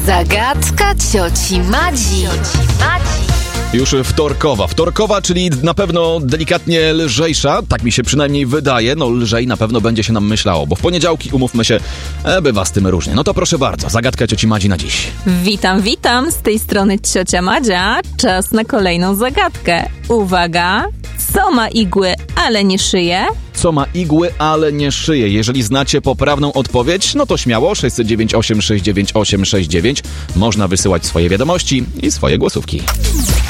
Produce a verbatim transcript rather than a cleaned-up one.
Zagadka cioci Madzi. Już wtorkowa. Wtorkowa, czyli na pewno delikatnie lżejsza, tak mi się przynajmniej wydaje. No lżej na pewno będzie się nam myślało, bo w poniedziałki, umówmy się, e, bywa z tym różnie. No to proszę bardzo, zagadka cioci Madzi na dziś. Witam, witam, z tej strony ciocia Madzia. Czas na kolejną zagadkę. Uwaga, co ma igły, ale nie szyje? Co ma igły, ale nie szyje? Jeżeli znacie poprawną odpowiedź, no to śmiało sześć dziewięć osiem sześć dziewięć osiem sześć dziewięć. Można wysyłać swoje wiadomości i swoje głosówki.